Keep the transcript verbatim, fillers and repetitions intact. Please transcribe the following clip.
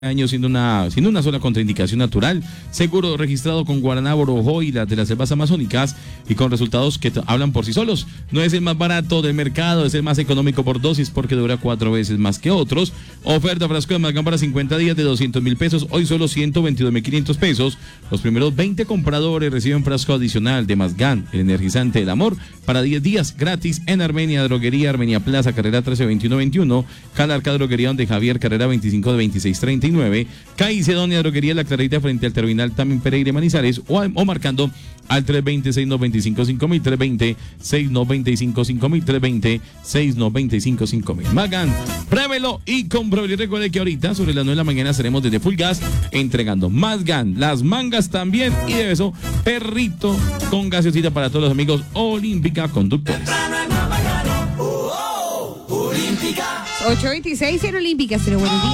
años siendo una, siendo una sola contraindicación natural, seguro registrado con guaraná, borojó y las de las selvas amazónicas y con resultados que t- hablan por sí solos. No es el más barato del mercado, es el más económico por dosis porque dura cuatro veces más que otros. Oferta frasco de Mazgán para cincuenta días de doscientos mil pesos, hoy solo ciento veintidós mil quinientos pesos. Los primeros veinte compradores reciben frasco adicional de Mazgán, el energizante del amor, para diez días gratis en Armenia Droguería, Armenia Plaza, carrera trece veintiuno veintiuno, Calarca Droguería donde Javier, carrera veinticinco de veintiséis treinta y nueve, Caicedonia Droguería La Clarita frente al terminal Tamin Pereira y Manizales o, o marcando al tres veinte, seis noventa y cinco, cinco mil, tres veinte, seis noventa y cinco, cinco mil, tres veinte, seis noventa y cinco, cinco mil. Mazgán, pruébelo y compruébelo. Y recuerde que ahorita sobre las nueve de la mañana estaremos desde Full Gas entregando Mazgán, las mangas también y de eso, perrito con gaseosita para todos los amigos Olímpica Conductores. ocho veintiséis en Olímpica, cero buenos días.